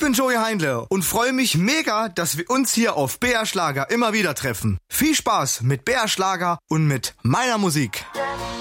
bin Joey Heindle und freue mich mega, dass wir uns hier auf BR Schlager immer wieder treffen. Viel Spaß mit BR Schlager und mit meiner Musik.